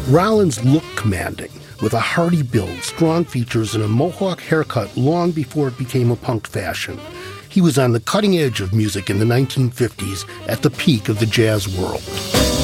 Rollins looked commanding, with a hearty build, strong features, and a mohawk haircut long before it became a punk fashion. He was on the cutting edge of music in the 1950s, at the peak of the jazz world.